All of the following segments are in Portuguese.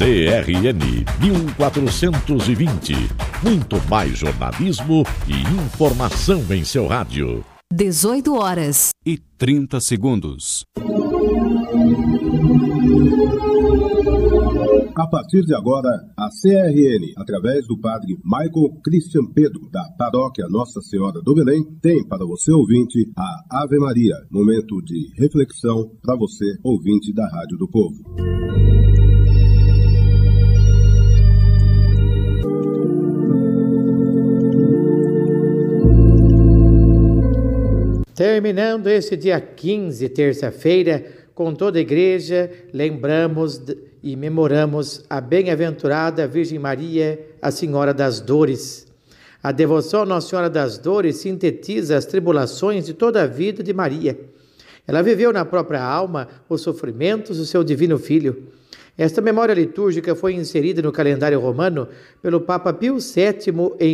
CRN 1420. Muito mais jornalismo e informação em seu rádio. 18h30. A partir de agora, a CRN, através do padre Michael Christian Pedro, da paróquia Nossa Senhora do Belém, tem para você, ouvinte, a Ave Maria, momento de reflexão para você, ouvinte da Rádio do Povo. Terminando esse dia 15, terça-feira, com toda a igreja, lembramos e memoramos a bem-aventurada Virgem Maria, a Senhora das Dores. A devoção à Nossa Senhora das Dores sintetiza as tribulações de toda a vida de Maria. Ela viveu na própria alma os sofrimentos do seu divino Filho. Esta memória litúrgica foi inserida no calendário romano pelo Papa Pio VII em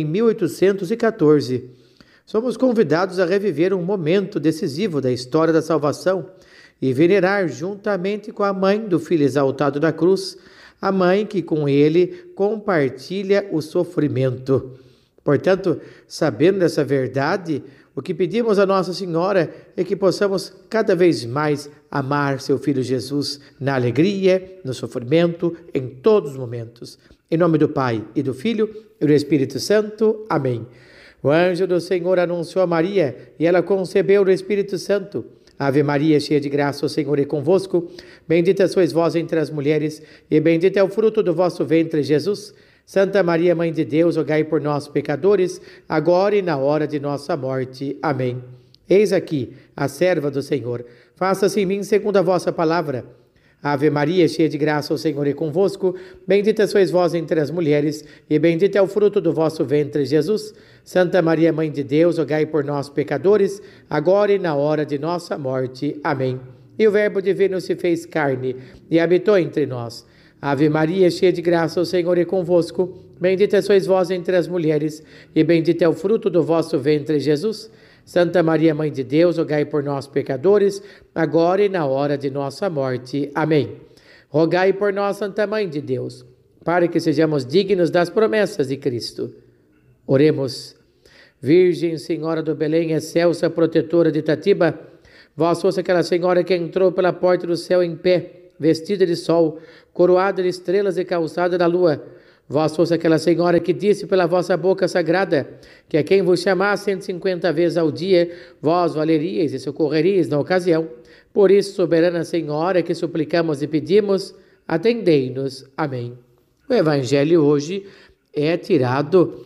1814. Somos convidados a reviver um momento decisivo da história da salvação e venerar juntamente com a mãe do Filho exaltado na cruz, a mãe que com ele compartilha o sofrimento. Portanto, sabendo dessa verdade, o que pedimos a Nossa Senhora é que possamos cada vez mais amar seu Filho Jesus na alegria, no sofrimento, em todos os momentos. Em nome do Pai, e do Filho, e do Espírito Santo. Amém. O anjo do Senhor anunciou a Maria, e ela concebeu do Espírito Santo. Ave Maria, cheia de graça, o Senhor é convosco. Bendita sois vós entre as mulheres, e bendito é o fruto do vosso ventre, Jesus. Santa Maria, Mãe de Deus, rogai por nós, pecadores, agora e na hora de nossa morte. Amém. Eis aqui a serva do Senhor. Faça-se em mim segundo a vossa palavra. Ave Maria, cheia de graça, o Senhor é convosco. Bendita sois vós entre as mulheres, e bendito é o fruto do vosso ventre, Jesus. Santa Maria, Mãe de Deus, rogai por nós, pecadores, agora e na hora de nossa morte. Amém. E o Verbo divino se fez carne e habitou entre nós. Ave Maria, cheia de graça, o Senhor é convosco. Bendita sois vós entre as mulheres, e bendito é o fruto do vosso ventre, Jesus. Santa Maria, Mãe de Deus, rogai por nós, pecadores, agora e na hora de nossa morte. Amém. Rogai por nós, Santa Mãe de Deus, para que sejamos dignos das promessas de Cristo. Oremos. Virgem, Senhora do Belém, excelsa protetora de Itatiba, vós fosse aquela senhora que entrou pela porta do céu em pé, vestida de sol, coroada de estrelas e calçada da lua. Vós fosse aquela senhora que disse pela vossa boca sagrada que a quem vos chamar 150 vezes ao dia, vós valeríeis e socorreríeis na ocasião. Por isso, soberana Senhora, que suplicamos e pedimos, atendei-nos. Amém. O Evangelho hoje é tirado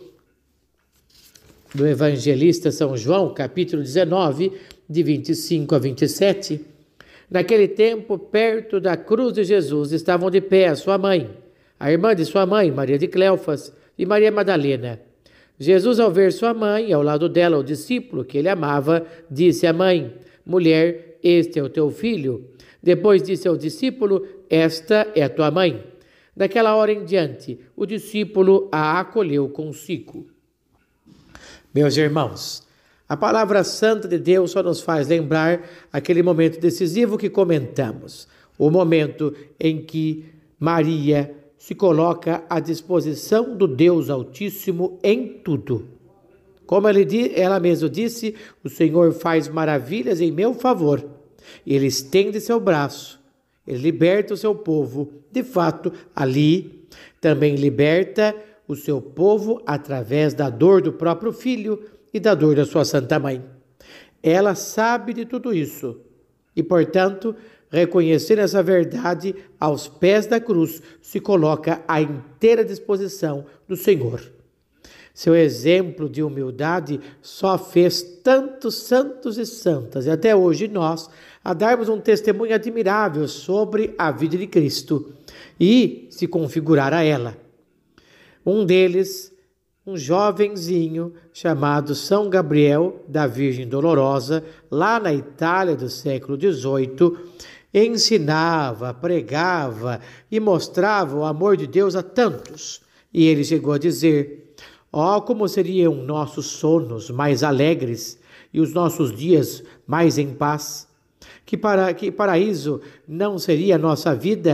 do Evangelista São João, capítulo 19, de 25 a 27. Naquele tempo, perto da cruz de Jesus, estavam de pé a sua mãe, a irmã de sua mãe, Maria de Cleofas, e Maria Madalena. Jesus, ao ver sua mãe e ao lado dela o discípulo que ele amava, disse à mãe: Mulher, este é o teu filho. Depois disse ao discípulo: Esta é a tua mãe. Daquela hora em diante, o discípulo a acolheu consigo. Meus irmãos, a palavra santa de Deus só nos faz lembrar aquele momento decisivo que comentamos, o momento em que Maria se coloca à disposição do Deus Altíssimo em tudo. Como ela mesma disse, o Senhor faz maravilhas em meu favor. Ele estende seu braço, ele liberta o seu povo. De fato, ali também liberta o seu povo através da dor do próprio filho e da dor da sua Santa Mãe. Ela sabe de tudo isso e, portanto, reconhecer essa verdade aos pés da cruz se coloca à inteira disposição do Senhor. Seu exemplo de humildade só fez tantos santos e santas, e até hoje nós, a darmos um testemunho admirável sobre a vida de Cristo e se configurar a ela. Um deles, um jovenzinho chamado São Gabriel da Virgem Dolorosa, lá na Itália do século XVIII, ensinava, pregava e mostrava o amor de Deus a tantos. E ele chegou a dizer: como seriam nossos sonos mais alegres e os nossos dias mais em paz. Que paraíso não seria a nossa vida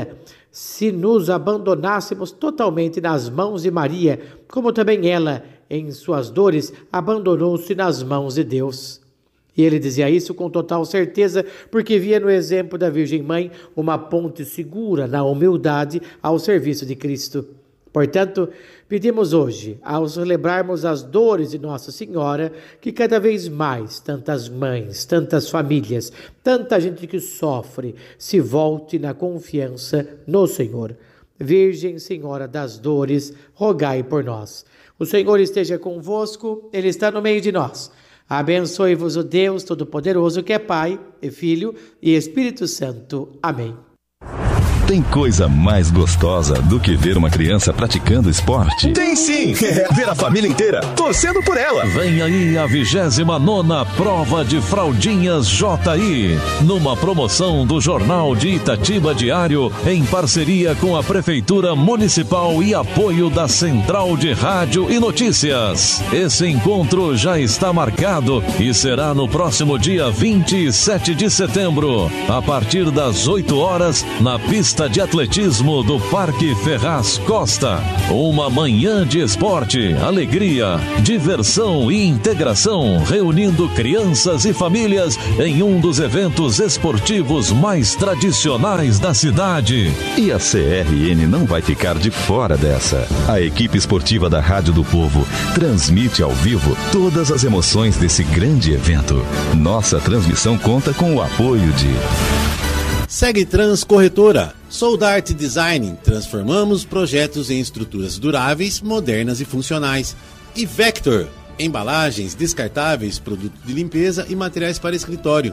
se nos abandonássemos totalmente nas mãos de Maria, como também ela, em suas dores, abandonou-se nas mãos de Deus. E ele dizia isso com total certeza, porque via no exemplo da Virgem Mãe uma ponte segura na humildade ao serviço de Cristo. Portanto, pedimos hoje, ao celebrarmos as dores de Nossa Senhora, que cada vez mais tantas mães, tantas famílias, tanta gente que sofre, se volte na confiança no Senhor. Virgem Senhora das Dores, rogai por nós. O Senhor esteja convosco, Ele está no meio de nós. Abençoe-vos o Deus Todo-Poderoso, que é Pai, e Filho e Espírito Santo. Amém. Tem coisa mais gostosa do que ver uma criança praticando esporte? Tem sim! Ver a família inteira torcendo por ela. Vem aí a 29ª Prova de Fraldinhas JI, numa promoção do Jornal de Itatiba Diário, em parceria com a Prefeitura Municipal e apoio da Central de Rádio e Notícias. Esse encontro já está marcado e será no próximo dia 27 de setembro, a partir das 8 horas, na pista de atletismo do Parque Ferraz Costa. Uma manhã de esporte, alegria, diversão e integração, reunindo crianças e famílias em um dos eventos esportivos mais tradicionais da cidade. E a CRN não vai ficar de fora dessa. A equipe esportiva da Rádio do Povo transmite ao vivo todas as emoções desse grande evento. Nossa transmissão conta com o apoio de Segtrans Corretora, Soldart Design, transformamos projetos em estruturas duráveis, modernas e funcionais. E Vector, embalagens descartáveis, produtos de limpeza e materiais para escritório.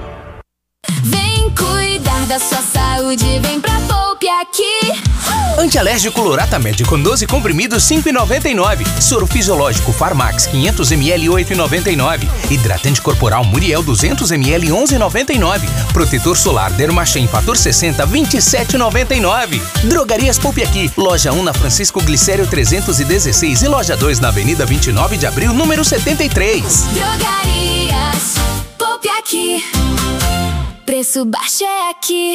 Vem cuidar da sua saúde, vem pra Poupe Aqui. Antialérgico Loratamed com 12 comprimidos, 5,99. Soro fisiológico Farmax 500 ml, 8,99. Hidratante corporal Muriel 200 ml, 11,99. Protetor solar Dermachem Fator 60, 27,99. Drogarias Poupe Aqui, loja 1 na Francisco Glicério 316 e loja 2 na Avenida 29 de Abril, número 73. Drogarias Poupe Aqui, preço baixo é aqui.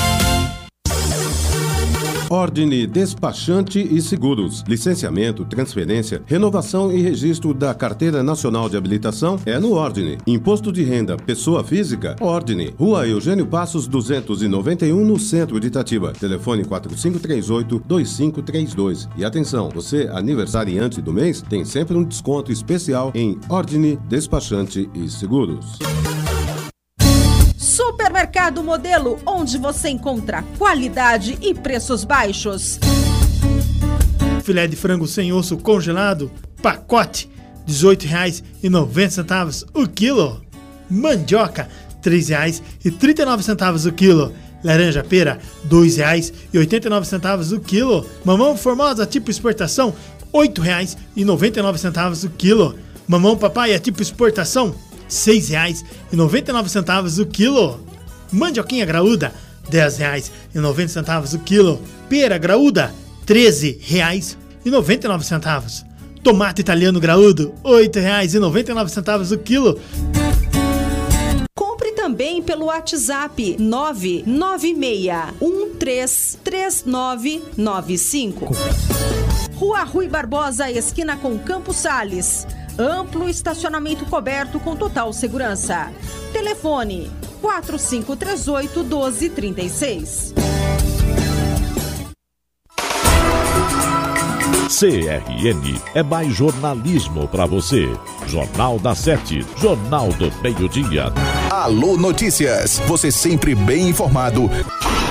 Ordine Despachante e Seguros. Licenciamento, transferência, renovação e registro da Carteira Nacional de Habilitação é no Ordine. Imposto de renda, pessoa física, Ordine. Rua Eugênio Passos, 291, no centro de Itatiba. Telefone 4538-2532. E atenção, você aniversariante do mês tem sempre um desconto especial em Ordine Despachante e Seguros. Supermercado Modelo, onde você encontra qualidade e preços baixos. Filé de frango sem osso congelado, pacote, R$18,90 o quilo. Mandioca, R$3,39 o quilo. Laranja pera, R$2,89 o quilo. Mamão formosa tipo exportação, R$8,99 o quilo. Mamão papaya tipo exportação, R$6,99 o quilo. Mandioquinha graúda, R$10,90 o quilo. Pera graúda, R$13,99. Tomate italiano graúdo, R$8,99 o quilo. Compre também pelo WhatsApp 996133995. Rua Rui Barbosa, esquina com Campos Sales. Amplo estacionamento coberto com total segurança. Telefone 4538-1236. CRN é mais jornalismo para você. Jornal da 7, Jornal do Meio-Dia. Alô Notícias, você sempre bem informado.